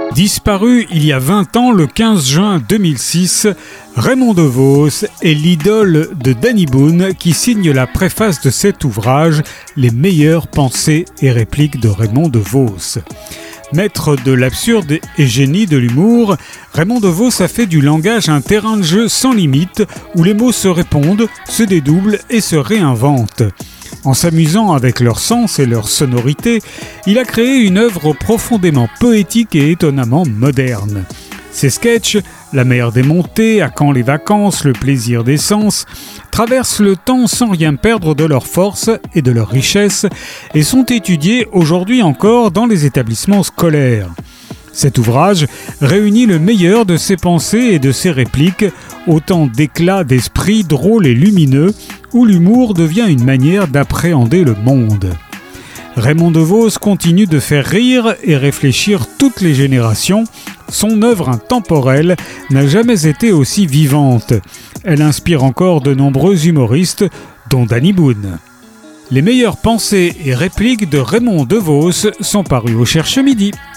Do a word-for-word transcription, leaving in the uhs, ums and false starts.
Disparu il y a vingt ans, le quinze juin deux mille six, Raymond DeVos est l'idole de Danny Boone qui signe la préface de cet ouvrage « Les meilleures pensées et répliques de Raymond DeVos ». Maître de l'absurde et génie de l'humour, Raymond DeVos a fait du langage un terrain de jeu sans limite où les mots se répondent, se dédoublent et se réinventent. En s'amusant avec leur sens et leur sonorité, il a créé une œuvre profondément poétique et étonnamment moderne. Ses sketchs, La mer des montées, À quand les vacances, Le plaisir des sens, traversent le temps sans rien perdre de leur force et de leur richesse et sont étudiés aujourd'hui encore dans les établissements scolaires. Cet ouvrage réunit le meilleur de ses pensées et de ses répliques, autant d'éclats d'esprit drôles et lumineux, où l'humour devient une manière d'appréhender le monde. Raymond DeVos continue de faire rire et réfléchir toutes les générations. Son œuvre intemporelle n'a jamais été aussi vivante. Elle inspire encore de nombreux humoristes, dont Danny Boone. Les meilleures pensées et répliques de Raymond DeVos sont parues au Cherche Midi.